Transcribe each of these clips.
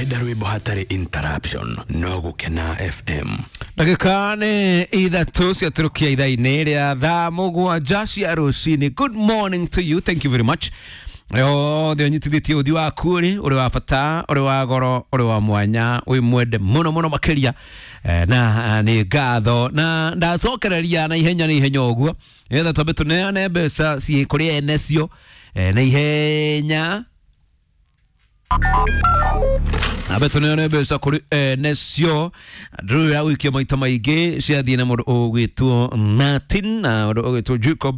urenda rwimbo hatari interruption no gukena FM. Ndagikane ithatu ciaturukia ithaa-inĩ rĩa thaa mũgwanja cia rũcinĩ. Good morning to you. Thank you very much. Thĩ ũnyitithĩtie ũthiũ waku ũrĩ wa bata, ũrĩ wa goro, ũrĩ wa mwanya, wĩ mwende mũno mũno makĩria, na nĩ ngatho na ndacokereria na ihenya ũguo nĩgetha twambe tũneane mbeca ciĩ kũrĩ ene cio na ihenya. Abeto neone mbeca kuri nesio ndru ya wiki maita maingĩ ciathiĩ na mũndũ ũgwĩtwo Martin na mũndũ ũgwĩtwo Jacob,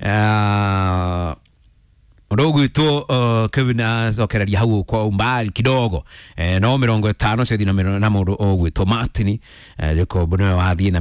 mũndũ ũgwĩtwo Kevin acokereria hau kwa umbali kidogo, no 50 ciathiĩ na mũndũ ũgwĩtwo Martin, Jacob nĩwe wathiĩ na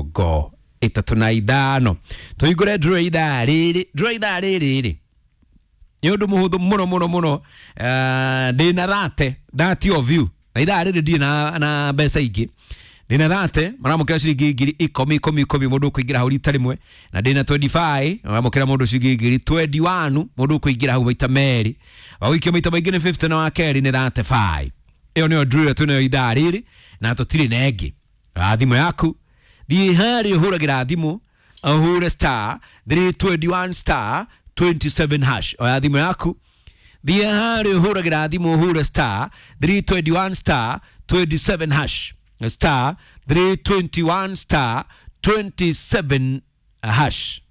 35. Tũhingũre ndru ithaa rĩrĩ Nyodo muhudhu muno ndina that of you na ithaa rĩrĩ ndina na mbeca ingĩ ndina that maramukira ciringi ngiri 10 mũndũ kũingĩra hau rita rĩmwe, na ndina 25 maramukira mũndũ ciringi ngiri 21 mũndũ kũingĩra hau maita merĩ, wawikio maita maingĩ nĩ 50 na wakeri nĩ 35. Ĩyo nĩyo drew tunayo ithaa rĩrĩ na tũtirĩ na ĩngĩ. Thimũ yaku thiĩ harĩ ũhũragĩra thimũ ũhure star 321 star 27 hash. Oya thimũ yaku thiĩ harĩ ũhũragĩra thimũ ũhure star 321 star 27 hash, star 321 star 27 hash,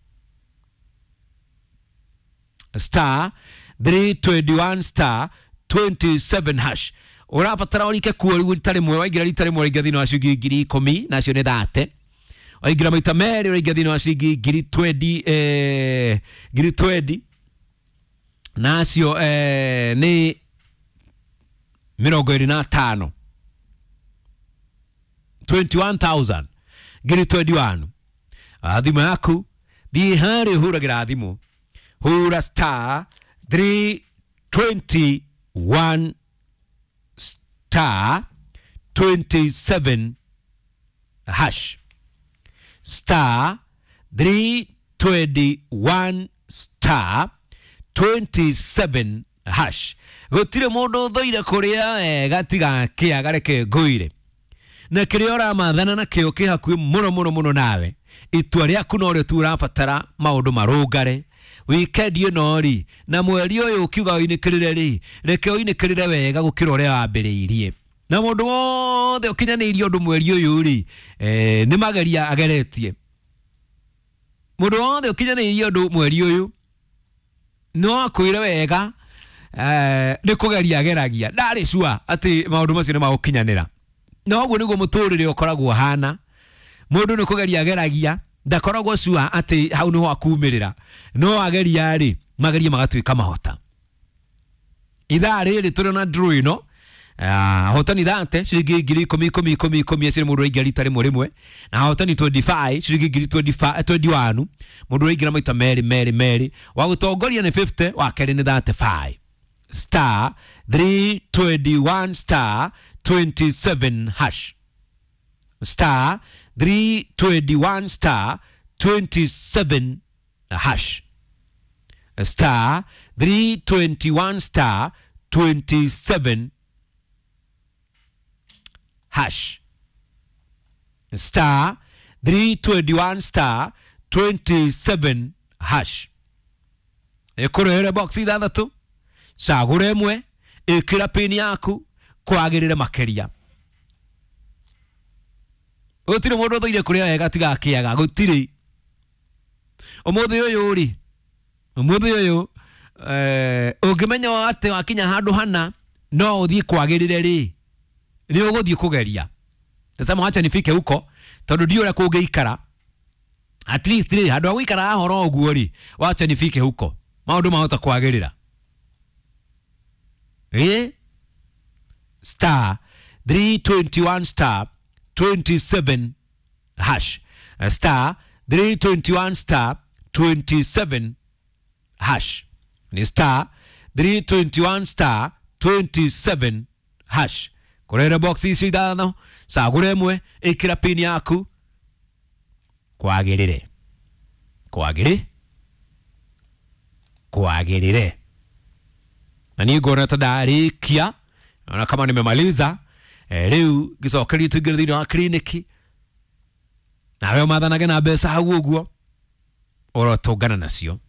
star 321 star 27 hash. Ũrabatara ũrike kuo rita rĩmwe, waingĩra rita rĩmwe ũraingĩra thĩinĩ wa ciringi ngiri 10 nacio nĩ 30. Waingĩra maita merĩ ũraingĩra thĩinĩ wa ciringi ngiri 20 nacio nĩ 25. 21,000 ngiri 21. Thimũ yaku thiĩ harĩ ũhũragĩra thimũ hũra star 321 star 27 hash, star 321 star 27 hash. Gũtirĩ mũndũ thoire kũrĩa gatiga kĩaga reke ngũire, na kĩrĩa ũramathana na kĩo kĩ hakuhĩ mũno nawe. Itua rĩaku no rĩo tu ũrabatara maũndũ marũngare weekend ĩno rĩ, na mweri ũyũ ũkiuga ũinĩkĩrĩre rĩ, reke ũinĩkĩrĩre wega gũkĩra ũrĩa wambĩrĩirie. Na mũndũ wothe ũkinyanĩirie ũndũ mweri ũyũ rĩ, nĩ mageria ageretie. Mũndũ wothe ũkinyanĩirie ũndũ mweri ũyũ no akwĩre wega nĩ kũgeria ageragia. Ndarĩ sure atĩ maũndũ macio nĩ magũkinyanĩra. Na ũguo nĩguo mũtũrĩre ũkoragwo hana. Mũndũ nĩ kũgeria ageragia, ndakoragwo sure atĩ hau nĩho akumĩrĩra, no ageria rĩ, mageria magatuĩka mahota. Ithaa rĩrĩ tũrĩ na draw ĩno, hotani 30 ciringi ngiri 10 cirĩ mũndũ aingĩra rita rĩmwe, na hotani 25 ciringi ngiri 21 mũndũ aingĩra maita merĩ. Wa gũtongoria nĩ 50, wa kerĩ nĩ 35. Star 321 star 27 hash, star 321 star 27 hash, star 321 star 27 hash, star 321 star 27 hash. Ĩkũrehere box ithathatũ, cagũra ĩmwe, ĩkĩra pin yaku, kwagĩrĩre makĩria. Gũtirĩ mũndũ thoire kũrĩa wega tiga kĩaga, gũtirĩ. Ũmũthĩ ũyũ ũngĩmenya atĩ wakinya handũ hana no ũthiĩ kwagĩrĩre rĩ, nĩ ũgũthiĩ kũgeria. Nasema acha nifike huko tondũ ndio ũrĩa kũngĩikara. At least rĩ, handũ ha gũikara hahoro ũguo rĩ, wacha nifike huko maũndũ mahota kwagĩrĩra. Star 321 star 27 hash, star 321 star 27 hash, ni star 321 star 27 hash. Kurere box icio ithano, cagũra ĩmwe, ĩkĩra pin yaku, kwagĩrĩre na niĩ ngona ta ndarĩkia na kama nimemaliza riu gicokeri tuingire thini wa kliniki na we mathanage na mbeca hau uguo orotungana nacio